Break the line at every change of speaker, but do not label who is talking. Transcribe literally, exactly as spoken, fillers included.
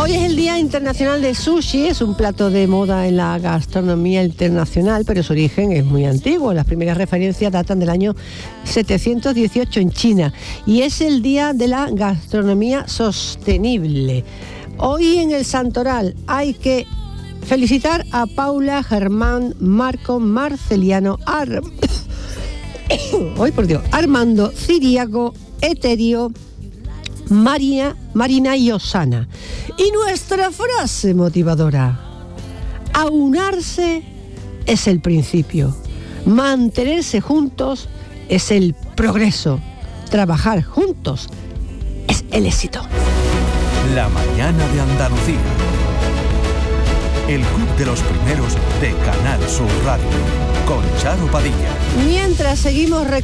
Hoy es el Día Internacional de Sushi, es un plato de moda en la gastronomía internacional, pero su origen es muy antiguo. Las primeras referencias datan del año setecientos dieciocho en China y es el Día de la Gastronomía Sostenible. Hoy en el Santoral hay que felicitar a Paula, Germán, Marco, Marceliano, Ar... Hoy por Dios, Armando, Ciriaco, Eterio, María, Marina y Osana. Y nuestra frase motivadora: aunarse es el principio, mantenerse juntos es el progreso, trabajar juntos es el éxito.
La mañana de Andalucía. El club de los primeros de Canal Sur Radio, con Charo Padilla.
Mientras seguimos